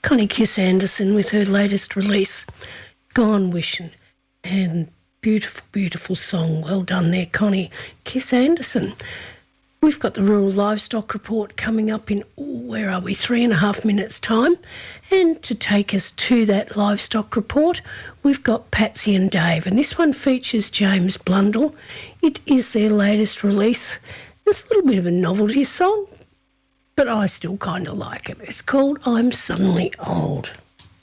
Connie Kiss Anderson with her latest release, Gone Wishing, and beautiful, beautiful song. Well done there, Connie Kiss Anderson. We've got the Rural Livestock Report coming up in, 3.5 minutes' time. And to take us to that livestock report, we've got Patsy and Dave. And this one features James Blundell. It is their latest release. It's a little bit of a novelty song, but I still kind of like it. It's called I'm Suddenly Old.